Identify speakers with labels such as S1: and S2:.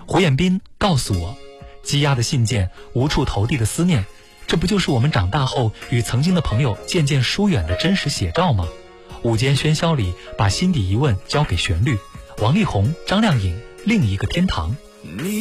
S1: 胡彦斌告诉我，积压的信件，无处投递的思念，这不就是我们长大后与曾经的朋友渐渐疏远的真实写照吗？午间喧嚣里，把心底疑问交给旋律。王力宏、张靓颖，另一个天堂。